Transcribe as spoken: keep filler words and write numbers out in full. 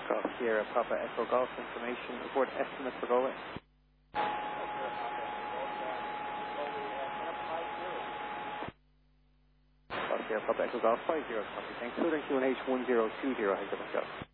Golf Sierra Papa Echo Golf information. Report estimate for Galway. Golf Sierra Papa Echo Golf five zero copy. Thanks. Sudan Q and H one zero two zero. Hang up.